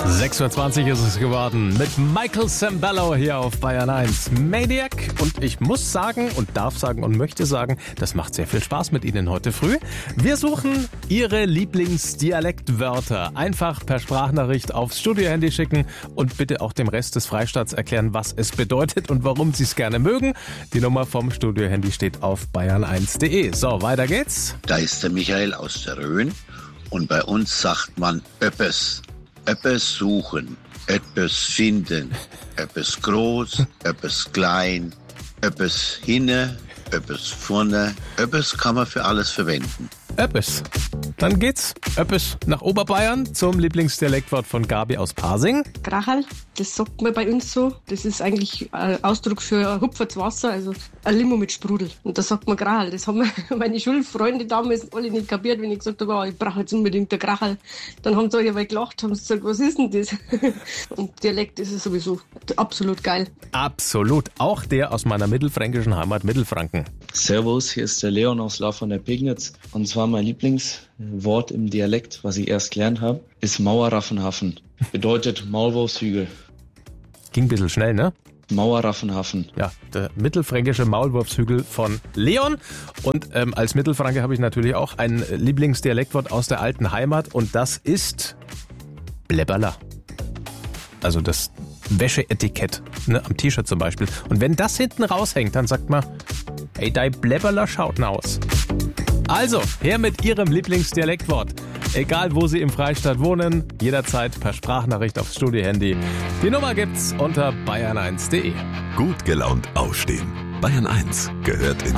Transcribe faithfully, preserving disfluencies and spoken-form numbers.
sechs Uhr zwanzig ist es geworden mit Michael Sembello hier auf Bayern eins. Maniac. Und ich muss sagen und darf sagen und möchte sagen, das macht sehr viel Spaß mit Ihnen heute früh. Wir suchen Ihre Lieblingsdialektwörter. Einfach per Sprachnachricht aufs Studiohandy schicken und bitte auch dem Rest des Freistaats erklären, was es bedeutet und warum Sie es gerne mögen. Die Nummer vom Studiohandy steht auf bayern eins punkt de. So, weiter geht's. Da ist der Michael aus der Rhön und bei uns sagt man öppes. Öppes suchen, öppes finden, öppes groß, öppes klein, öppes hinne, öppes vorne, öppes kann man für alles verwenden. Öppes. Dann geht's, Öppes, nach Oberbayern zum Lieblingsdialektwort von Gabi aus Pasing. Krachel, das sagt man bei uns so. Das ist eigentlich ein Ausdruck für hupfertes Wasser, also ein Limo mit Sprudel. Und da sagt man Krachel. Das haben meine Schulfreunde damals alle nicht kapiert, wenn ich gesagt habe, oh, ich brauche jetzt unbedingt ein Krachel. Dann haben sie alle aber gelacht, haben gesagt, was ist denn das? Und Dialekt ist sowieso absolut geil. Absolut. Auch der aus meiner mittelfränkischen Heimat Mittelfranken. Servus, hier ist der Leon aus La von der Pegnitz. Und zwar mein Lieblingswort im Dialekt, was ich erst gelernt habe, ist Mauerraffenhafen. Bedeutet Maulwurfshügel. Ging ein bisschen schnell, ne? Mauerraffenhafen. Ja, der mittelfränkische Maulwurfshügel von Leon. Und ähm, als Mittelfranke habe ich natürlich auch ein Lieblingsdialektwort aus der alten Heimat und das ist Bläbberler. Also das Wäscheetikett, ne, am T-Shirt zum Beispiel. Und wenn das hinten raushängt, dann sagt man, hey, dein Bläbberler schaut aus. Also, her mit Ihrem Lieblingsdialektwort. Egal, wo Sie im Freistaat wohnen, jederzeit per Sprachnachricht aufs Studiohandy. Die Nummer gibt's unter bayern eins punkt de. Gut gelaunt aufstehen. Bayern eins gehört ins